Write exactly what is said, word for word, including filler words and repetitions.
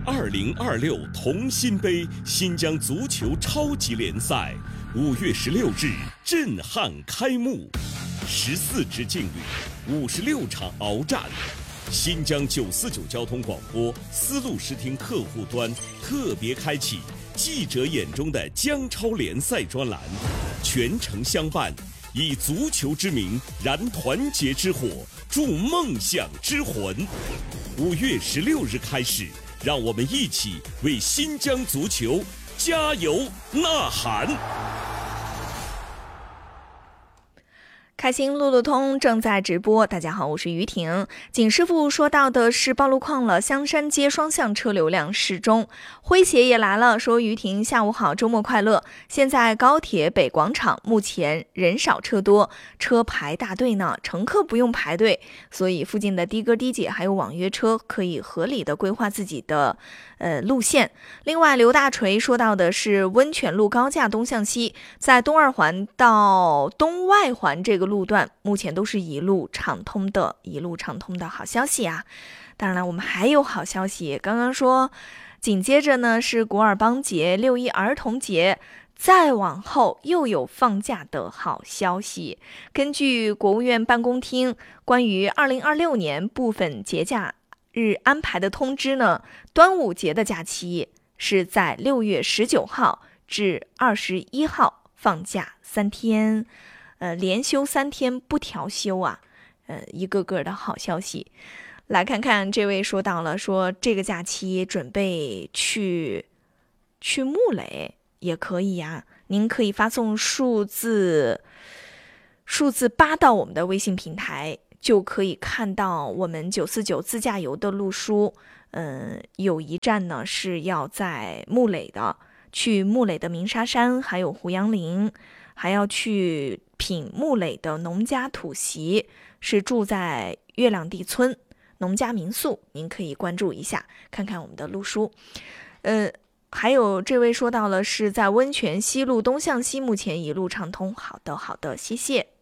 二零二六同心杯新疆足球超级联赛五月十六日震撼开幕，十四支劲旅，五十六场鏖战。新疆九四九交通广播丝路视听客户端特别开启记者眼中的疆超联赛专栏，全程相伴，以足球之名燃团结之火，助梦想之魂。五月十六日开始，让我们一起为新疆足球加油呐喊！ 开心路路通正在直播，大家好，我是于婷。景师傅说到的是报路况了，香山街双向车流量适中。诙谐也来了，说于婷下午好，周末快乐。现在高铁北广场目前人少车多，车排大队呢，乘客不用排队，所以附近的的哥的姐还有网约车可以合理的规划自己的呃路线。另外刘大锤说到的是温泉路高架东向西，在东二环到东外环这个路路段目前都是一路畅通的，一路畅通的好消息啊！当然了，我们还有好消息，刚刚说，紧接着呢是古尔邦节、六一儿童节，再往后又有放假的好消息。根据国务院办公厅关于二零二六年部分节假日安排的通知呢，端午节的假期是在六月十九号至二十一号放假三天。呃，连休三天不调休啊，呃，一个个的好消息。来看看这位说到了，说这个假期准备去去木垒也可以呀、啊，您可以发送数字数字八到我们的微信平台，就可以看到我们九四九自驾游的路书。嗯、呃，有一站呢是要在木垒的，去木垒的鸣沙山，还有胡杨林。还要去品木垒的农家土席，是住在月亮地村农家民宿，您可以关注一下，看看我们的路书。呃，还有这位说到了是在温泉西路东向西，目前一路畅通。好的，好的，谢谢。